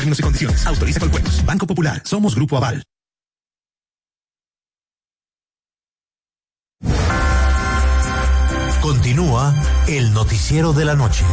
Términos y condiciones. Autoriza Colpuertos. Banco Popular. Somos Grupo Aval. Continúa el noticiero de la noche.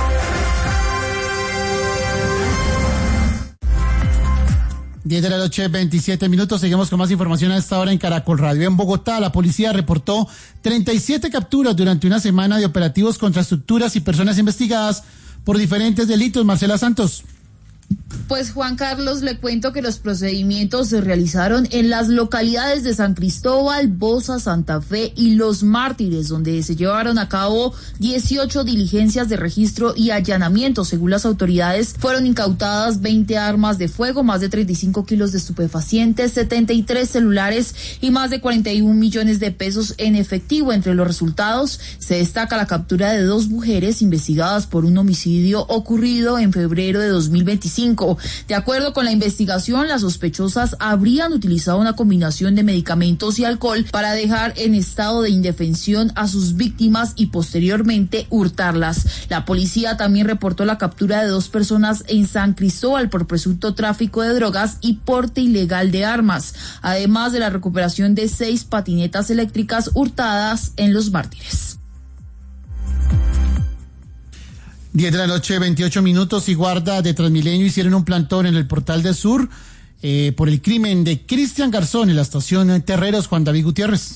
10 de la noche, 27 minutos. Seguimos con más información a esta hora en Caracol Radio. En Bogotá, la policía reportó 37 capturas durante una semana de operativos contra estructuras y personas investigadas por diferentes delitos. Marcela Santos. Pues Juan Carlos, le cuento que los procedimientos se realizaron en las localidades de San Cristóbal, Bosa, Santa Fe y Los Mártires, donde se llevaron a cabo 18 diligencias de registro y allanamiento. Según las autoridades, fueron incautadas 20 armas de fuego, más de 35 kilos de estupefacientes, 73 celulares y más de 41 millones de pesos en efectivo. Entre los resultados se destaca la captura de 2 mujeres investigadas por un homicidio ocurrido en febrero de 2025. De acuerdo con la investigación, las sospechosas habrían utilizado una combinación de medicamentos y alcohol para dejar en estado de indefensión a sus víctimas y posteriormente hurtarlas. La policía también reportó la captura de 2 personas en San Cristóbal por presunto tráfico de drogas y porte ilegal de armas, además de la recuperación de 6 patinetas eléctricas hurtadas en Los Mártires. 10 de la noche, 28 minutos, y guarda de Transmilenio hicieron un plantón en el Portal del Sur por el crimen de Cristian Garzón en la estación Terreros. Juan David Gutiérrez.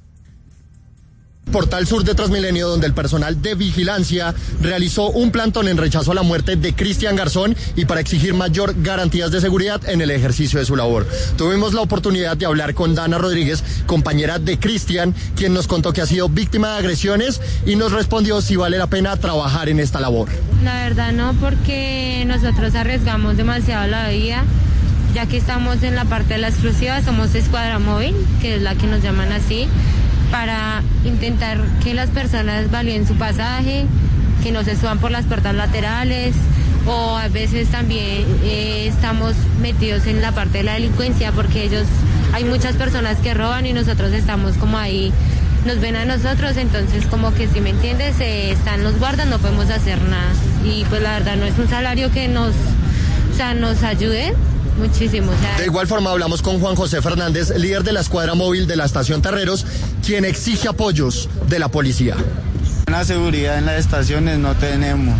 Portal Sur de Transmilenio, donde el personal de vigilancia realizó un plantón en rechazo a la muerte de Cristian Garzón y para exigir mayor garantías de seguridad en el ejercicio de su labor. Tuvimos la oportunidad de hablar con Dana Rodríguez, compañera de Cristian, quien nos contó que ha sido víctima de agresiones y nos respondió si vale la pena trabajar en esta labor. La verdad no, porque nosotros arriesgamos demasiado la vida, ya que estamos en la parte de la exclusiva, somos escuadra móvil, que es la que nos llaman así, para intentar que las personas validen su pasaje, que no se suban por las puertas laterales, o a veces también estamos metidos en la parte de la delincuencia, porque hay muchas personas que roban y nosotros estamos como ahí, nos ven a nosotros, entonces como que si me entiendes, están los guardas, no podemos hacer nada, y pues la verdad no es un salario que nos ayude muchísimo. De igual forma hablamos con Juan José Fernández, líder de la escuadra móvil de la estación Terreros, quien exige apoyos de la policía. Una seguridad en las estaciones no tenemos.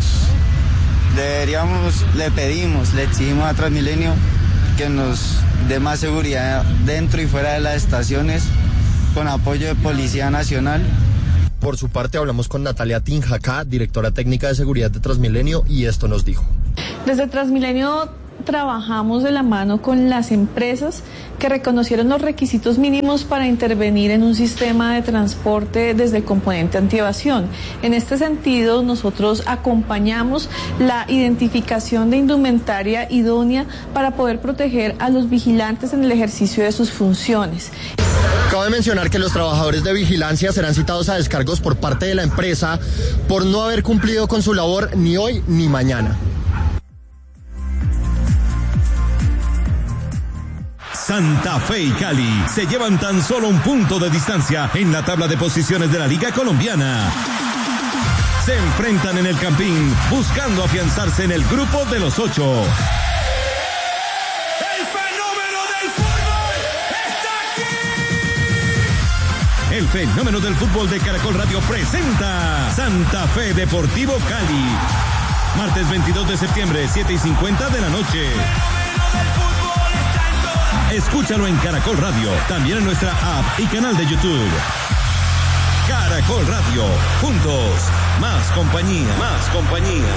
Le exigimos a Transmilenio que nos dé más seguridad dentro y fuera de las estaciones con apoyo de Policía Nacional. Por su parte hablamos con Natalia Tinjacá, directora técnica de seguridad de Transmilenio, y esto nos dijo. Desde Transmilenio trabajamos de la mano con las empresas que reconocieron los requisitos mínimos para intervenir en un sistema de transporte desde el componente antievasión. En este sentido, nosotros acompañamos la identificación de indumentaria idónea para poder proteger a los vigilantes en el ejercicio de sus funciones. Cabe mencionar que los trabajadores de vigilancia serán citados a descargos por parte de la empresa por no haber cumplido con su labor ni hoy ni mañana. Santa Fe y Cali se llevan tan solo un punto de distancia en la tabla de posiciones de la Liga Colombiana. Se enfrentan en el Campín buscando afianzarse en el grupo de los 8. ¡El fenómeno del fútbol está aquí! El fenómeno del fútbol de Caracol Radio presenta Santa Fe Deportivo Cali. Martes 22 de septiembre, 7:50 de la noche. Escúchalo en Caracol Radio, también en nuestra app y canal de YouTube. Caracol Radio, juntos, más compañía, más compañía.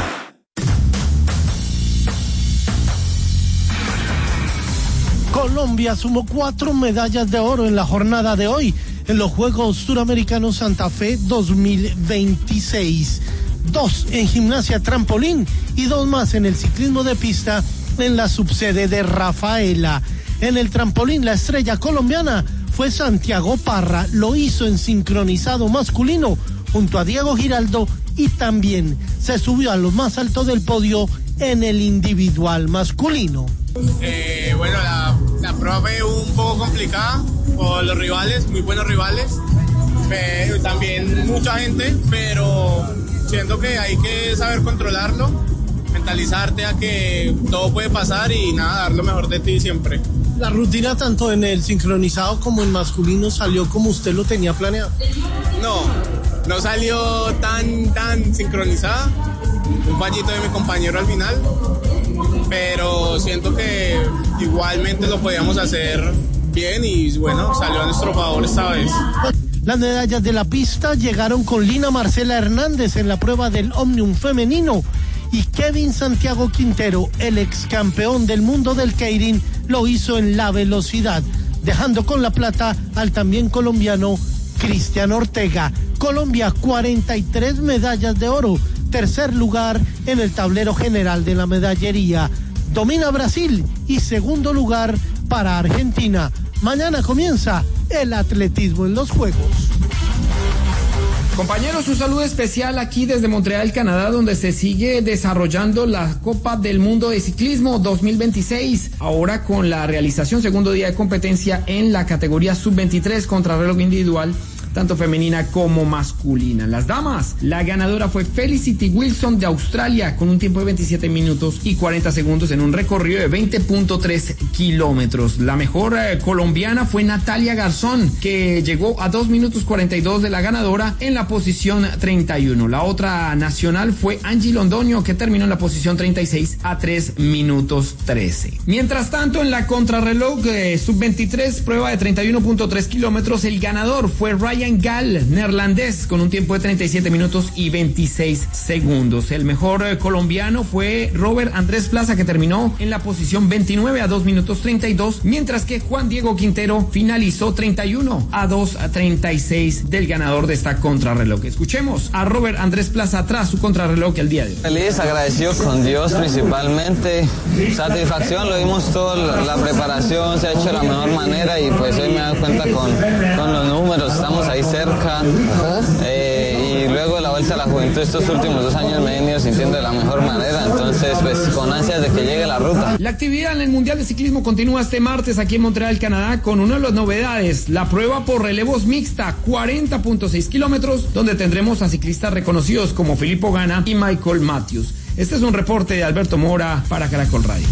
Colombia sumó 4 medallas de oro en la jornada de hoy en los Juegos Suramericanos Santa Fe 2026. 2 en gimnasia trampolín y 2 más en el ciclismo de pista en la subsede de Rafaela. En el trampolín, la estrella colombiana fue Santiago Parra, lo hizo en sincronizado masculino junto a Diego Giraldo y también se subió a lo más alto del podio en el individual masculino. Bueno, la prueba fue un poco complicada por los rivales, muy buenos rivales, pero también mucha gente, pero siento que hay que saber controlarlo mentalizarte a que todo puede pasar y nada, dar lo mejor de ti siempre. ¿La rutina tanto en el sincronizado como en masculino salió como usted lo tenía planeado? No salió tan sincronizada. Un fallito de mi compañero al final, pero siento que igualmente lo podíamos hacer bien y bueno, salió a nuestro favor esta vez. Las medallas de la pista llegaron con Lina Marcela Hernández en la prueba del Omnium femenino y Kevin Santiago Quintero, el ex campeón del mundo del keirin, lo hizo en la velocidad, dejando con la plata al también colombiano Cristian Ortega. Colombia, 43 medallas de oro, tercer lugar en el tablero general de la medallería. Domina Brasil y segundo lugar para Argentina. Mañana comienza el atletismo en los Juegos. Compañeros, un saludo especial aquí desde Montreal, Canadá, donde se sigue desarrollando la Copa del Mundo de Ciclismo 2026, ahora con la realización segundo día de competencia en la categoría sub-23 contrarreloj individual, tanto femenina como masculina. Las damas, la ganadora fue Felicity Wilson de Australia con un tiempo de 27 minutos y 40 segundos en un recorrido de 20.3 kilómetros. La mejor colombiana fue Natalia Garzón, que llegó a 2 minutos 42 de la ganadora en la posición 31. La otra nacional fue Angie Londoño, que terminó en la posición 36 a 3 minutos 13. Mientras tanto, en la contrarreloj sub-23, prueba de 31.3 kilómetros, el ganador fue Ryan Gall, neerlandés, con un tiempo de 37 minutos y 26 segundos. El mejor colombiano fue Robert Andrés Plaza, que terminó en la posición 29 a 2 minutos 32, mientras que Juan Diego Quintero finalizó 31 a 2:36 del ganador de esta contrarreloj. Escuchemos a Robert Andrés Plaza tras su contrarreloj el día de hoy. Feliz, agradecido con Dios principalmente, satisfacción, lo dimos toda la preparación, se ha hecho de la mejor manera y pues hoy me he dado cuenta con los números, estamos ahí cerca y luego de la vuelta a la juventud estos últimos 2 años me he venido sintiendo de la mejor manera, entonces pues con ansias de que llegue la ruta. La actividad en el Mundial de Ciclismo continúa este martes aquí en Montreal, Canadá, con una de las novedades, la prueba por relevos mixta, 40.6 kilómetros, donde tendremos a ciclistas reconocidos como Filippo Ganna y Michael Matthews. Este es un reporte de Alberto Mora para Caracol Radio.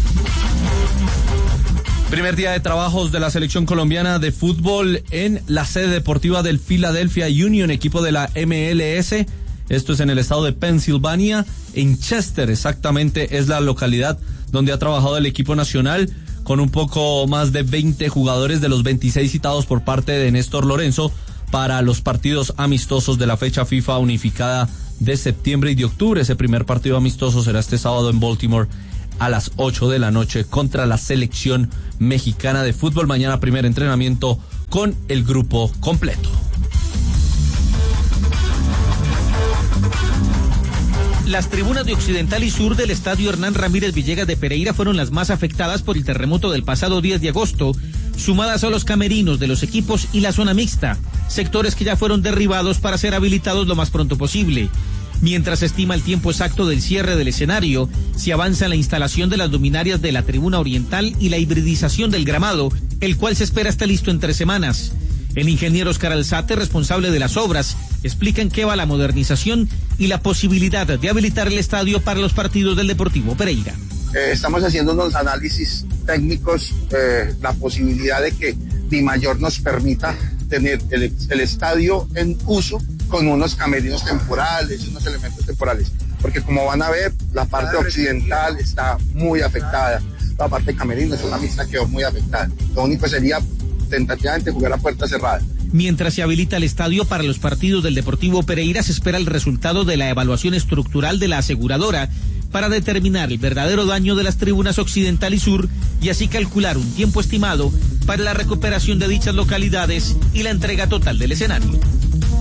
Primer día de trabajos de la selección colombiana de fútbol en la sede deportiva del Philadelphia Union, equipo de la MLS. Esto es en el estado de Pensilvania, en Chester, exactamente es la localidad donde ha trabajado el equipo nacional, con un poco más de 20 jugadores de los 26 citados por parte de Néstor Lorenzo para los partidos amistosos de la fecha FIFA unificada de septiembre y de octubre. Ese primer partido amistoso será este sábado en Baltimore a las 8 de la noche contra la selección mexicana de fútbol. Mañana primer entrenamiento con el grupo completo. Las tribunas de Occidental y Sur del Estadio Hernán Ramírez Villegas de Pereira fueron las más afectadas por el terremoto del pasado 10 de agosto, sumadas a los camerinos de los equipos y la zona mixta, sectores que ya fueron derribados para ser habilitados lo más pronto posible. Mientras se estima el tiempo exacto del cierre del escenario, se avanza en la instalación de las luminarias de la tribuna oriental y la hibridización del gramado, el cual se espera esté listo en 3 semanas. El ingeniero Oscar Alzate, responsable de las obras, explica en qué va la modernización y la posibilidad de habilitar el estadio para los partidos del Deportivo Pereira. Estamos haciendo unos análisis técnicos, la posibilidad de que Dimayor nos permita tener el estadio en uso con unos camerinos temporales, unos elementos temporales, porque como van a ver, la parte occidental está muy afectada, la parte de camerinos, una mixta quedó muy afectada. Lo único sería tentativamente jugar a puerta cerrada. Mientras se habilita el estadio para los partidos del Deportivo Pereira, se espera el resultado de la evaluación estructural de la aseguradora para determinar el verdadero daño de las tribunas occidental y sur y así calcular un tiempo estimado para la recuperación de dichas localidades y la entrega total del escenario.